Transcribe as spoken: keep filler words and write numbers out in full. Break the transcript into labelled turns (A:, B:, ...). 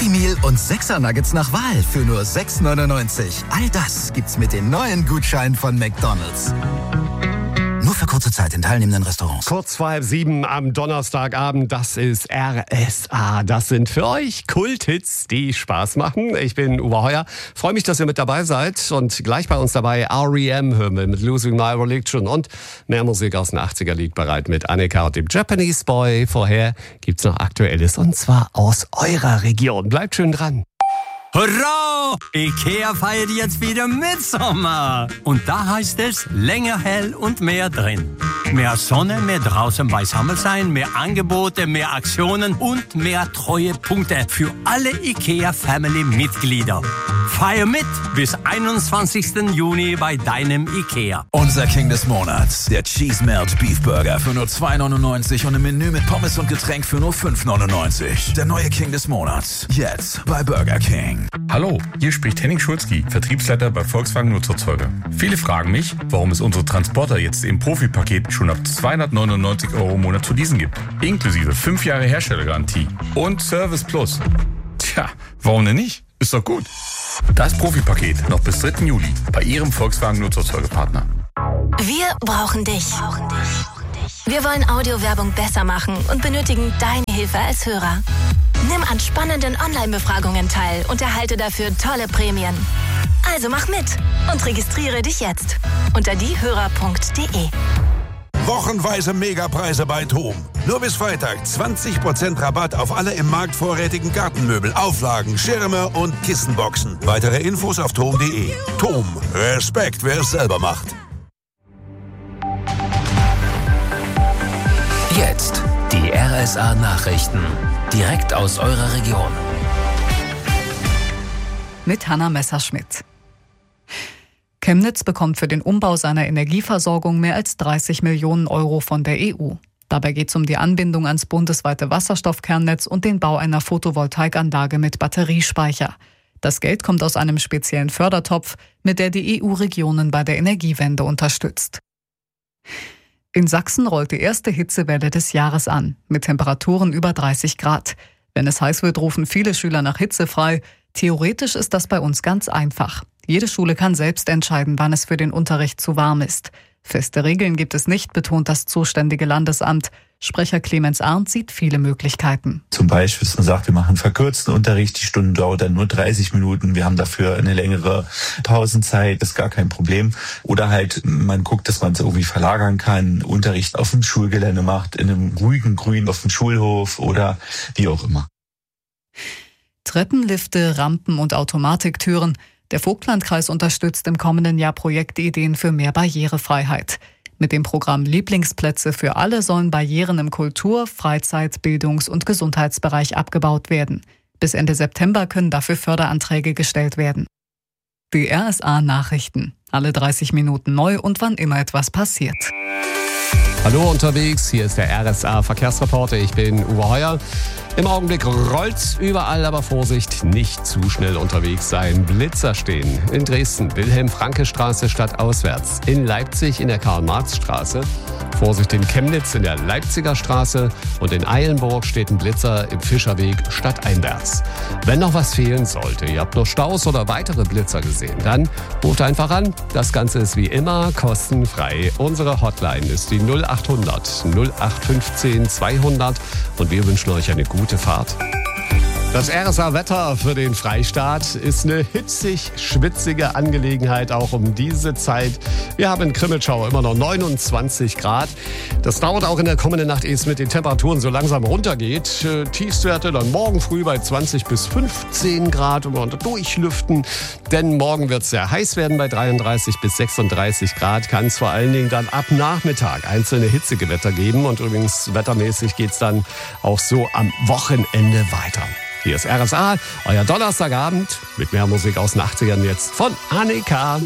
A: Happy Meal und sechser Nuggets nach Wahl für nur sechs neunundneunzig. All das gibt's mit den neuen Gutscheinen von McDonald's. Nur für kurze Zeit in teilnehmenden Restaurants.
B: Kurz vor halb sieben am Donnerstagabend, das ist R S A. Das sind für euch Kulthits, die Spaß machen. Ich bin Uwe Heuer. Freue mich, dass ihr mit dabei seid. Und gleich bei uns dabei R E M hören wir mit Losing My Religion. Und mehr Musik aus den achtziger liegt bereit mit Annika und dem Japanese Boy. Vorher gibt's noch Aktuelles und zwar aus eurer Region. Bleibt schön dran.
C: Hurra! IKEA feiert jetzt wieder Mitsommer. Und da heißt es länger hell und mehr drin. Mehr Sonne, mehr draußen beisammen sein, mehr Angebote, mehr Aktionen und mehr Treuepunkte für alle IKEA-Family-Mitglieder. Feier mit bis einundzwanzigsten Juni bei deinem IKEA.
D: Unser King des Monats, der Cheese Melt Beef Burger für nur zwei neunundneunzig und ein Menü mit Pommes und Getränk für nur fünf neunundneunzig. Der neue King des Monats, jetzt bei Burger King.
E: Hallo, hier spricht Henning Schulzki, Vertriebsleiter bei Volkswagen Nutzerzeuger. Viele fragen mich, warum es unsere Transporter jetzt im Profi-Paket schon ab zweihundertneunundneunzig Euro im Monat zu leasen gibt. Inklusive fünf Jahre Herstellergarantie und Service Plus. Tja, warum denn nicht? Ist doch gut. Das Profi-Paket noch bis dritten Juli bei Ihrem Volkswagen Nutzerzeugerpartner.
F: Wir brauchen dich. Wir wollen Audiowerbung besser machen und benötigen deine Hilfe als Hörer. Nimm an spannenden Online-Befragungen teil und erhalte dafür tolle Prämien. Also mach mit und registriere dich jetzt unter diehörer punkt de.
G: Wochenweise Megapreise bei TOM. Nur bis Freitag zwanzig Prozent Rabatt auf alle im Markt vorrätigen Gartenmöbel, Auflagen, Schirme und Kissenboxen. Weitere Infos auf tom punkt de. TOM. Respekt, wer es selber macht.
H: Jetzt die R S A-Nachrichten. Direkt aus eurer Region.
I: Mit Hanna Messerschmidt. Chemnitz bekommt für den Umbau seiner Energieversorgung mehr als dreißig Millionen Euro von der E U. Dabei geht es um die Anbindung ans bundesweite Wasserstoffkernnetz und den Bau einer Photovoltaikanlage mit Batteriespeicher. Das Geld kommt aus einem speziellen Fördertopf, mit der die E U Regionen bei der Energiewende unterstützt. In Sachsen rollt die erste Hitzewelle des Jahres an, mit Temperaturen über dreißig Grad. Wenn es heiß wird, rufen viele Schüler nach Hitze frei. Theoretisch ist das bei uns ganz einfach. Jede Schule kann selbst entscheiden, wann es für den Unterricht zu warm ist. Feste Regeln gibt es nicht, betont das zuständige Landesamt. Sprecher Clemens Arndt sieht viele Möglichkeiten.
J: Zum Beispiel, dass man sagt, wir machen verkürzten Unterricht, die Stunde dauert dann nur dreißig Minuten, wir haben dafür eine längere Pausenzeit, das ist gar kein Problem. Oder halt, man guckt, dass man es irgendwie verlagern kann, Unterricht auf dem Schulgelände macht, in einem ruhigen Grün auf dem Schulhof oder wie auch immer.
I: Treppenlifte, Rampen und Automatiktüren. Der Vogtlandkreis unterstützt im kommenden Jahr Projektideen für mehr Barrierefreiheit. Mit dem Programm Lieblingsplätze für alle sollen Barrieren im Kultur-, Freizeit-, Bildungs- und Gesundheitsbereich abgebaut werden. Bis Ende September können dafür Förderanträge gestellt werden. Die R S A-Nachrichten. Alle dreißig Minuten neu und wann immer etwas passiert.
B: Hallo unterwegs, hier ist der R S A-Verkehrsreporter. Ich bin Uwe Heuer. Im Augenblick rollt's überall, aber Vorsicht, nicht zu schnell unterwegs sein. Blitzer stehen in Dresden, Wilhelm-Franke-Straße stadtauswärts, in Leipzig in der Karl-Marx-Straße. Vorsicht in Chemnitz in der Leipziger Straße und in Eilenburg steht ein Blitzer im Fischerweg stadteinwärts. Wenn noch was fehlen sollte, ihr habt noch Staus oder weitere Blitzer gesehen, dann ruft einfach an. Das Ganze ist wie immer kostenfrei. Unsere Hotline ist die null acht hundert null acht fünfzehn zweihundert und wir wünschen euch eine gute Fahrt. Das R S A-Wetter für den Freistaat ist eine hitzig, schwitzige Angelegenheit, auch um diese Zeit. Wir haben in Krimmelschau immer noch neunundzwanzig Grad. Das dauert auch in der kommenden Nacht, ehe es mit den Temperaturen so langsam runtergeht. Äh, Tiefstwerte dann morgen früh bei zwanzig bis fünfzehn Grad und wir durchlüften. Denn morgen wird es sehr heiß werden bei dreiunddreißig bis sechsunddreißig Grad. Kann es vor allen Dingen dann ab Nachmittag einzelne Hitzegewitter geben. Und übrigens wettermäßig geht es dann auch so am Wochenende weiter. Hier ist R S A, euer Donnerstagabend mit mehr Musik aus den achtzigern jetzt von Annika.